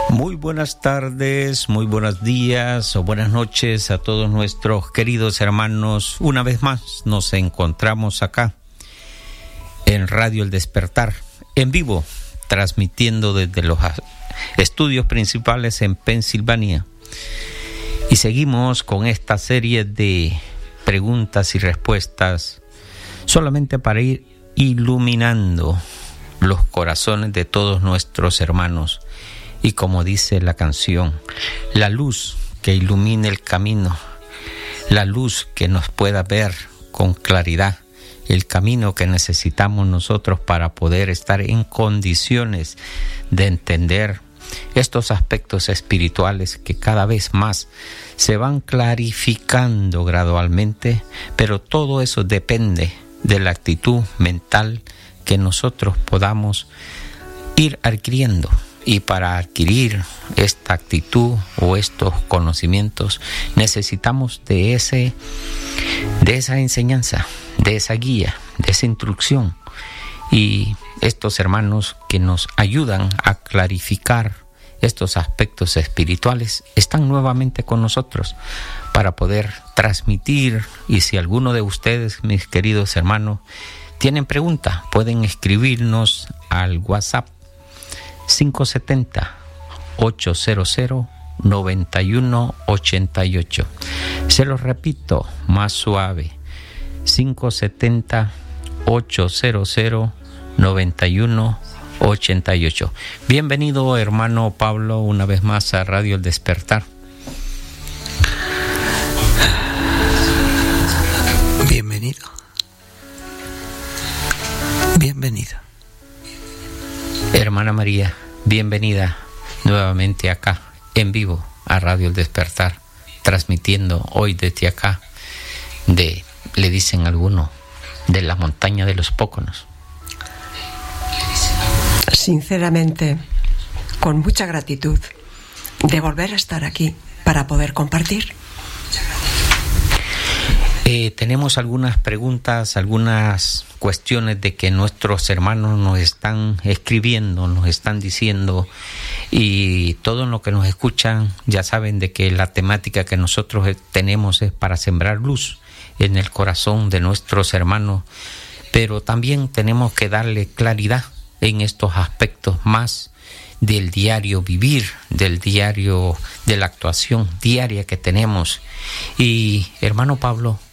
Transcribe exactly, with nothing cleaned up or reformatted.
Muy buenas tardes, muy buenos días o buenas noches a todos nuestros queridos hermanos. Una vez más nos encontramos acá en Radio El Despertar, en vivo, transmitiendo desde los estudios principales en Pensilvania. Y seguimos con esta serie de preguntas y respuestas solamente para ir iluminando los corazones de todos nuestros hermanos. Y como dice la canción, la luz que ilumine el camino, la luz que nos pueda ver con claridad, el camino que necesitamos nosotros para poder estar en condiciones de entender estos aspectos espirituales que cada vez más se van clarificando gradualmente, pero todo eso depende de la actitud mental que nosotros podamos ir adquiriendo. Y para adquirir esta actitud o estos conocimientos necesitamos de ese, de esa enseñanza, de esa guía, de esa instrucción. Y estos hermanos que nos ayudan a clarificar estos aspectos espirituales están nuevamente con nosotros para poder transmitir. Y si alguno de ustedes, mis queridos hermanos, tienen preguntas, pueden escribirnos al WhatsApp cinco siete cero, ocho cero cero, nueve uno ocho ocho. Se los repito más suave, cinco siete cero, ocho cero cero, nueve uno ocho ocho. Bienvenido, hermano Pablo, una vez más a Radio El Despertar. Bienvenido. Bienvenido. Hermana María, bienvenida nuevamente acá, en vivo, a Radio El Despertar, transmitiendo hoy desde acá, de, le dicen algunos, de la montaña de los Póconos. Sinceramente, con mucha gratitud de volver a estar aquí para poder compartir. Eh, tenemos algunas preguntas, algunas cuestiones de que nuestros hermanos nos están escribiendo, nos están diciendo, y todo lo que nos escuchan ya saben de que la temática que nosotros tenemos es para sembrar luz en el corazón de nuestros hermanos, pero también tenemos que darle claridad en estos aspectos más del diario vivir, del diario, de la actuación diaria que tenemos. Y hermano Pablo,